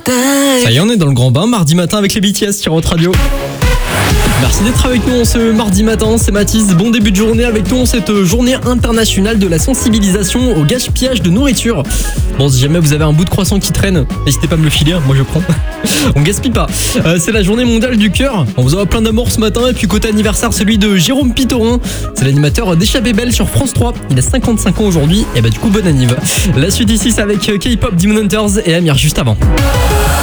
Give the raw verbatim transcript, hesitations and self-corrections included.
Ça y est, on est dans le grand bain, mardi matin avec les B T S sur Hot Radio. Merci d'être avec nous ce mardi matin, c'est Mathis. Bon début de journée avec nous, cette journée internationale de la sensibilisation au gaspillage de nourriture. Bon, si jamais vous avez un bout de croissant qui traîne, n'hésitez pas à me le filer, moi je prends. On gaspille pas. Euh, c'est la journée mondiale du cœur. On vous envoie plein d'amour ce matin. Et puis côté anniversaire, celui de Jérôme Pitorin. C'est l'animateur d'Échappée Belle sur France trois. Il a cinquante-cinq ans aujourd'hui. Et bah du coup, bon anniv. La suite ici, c'est avec K-pop Demon Hunters et Amir juste avant.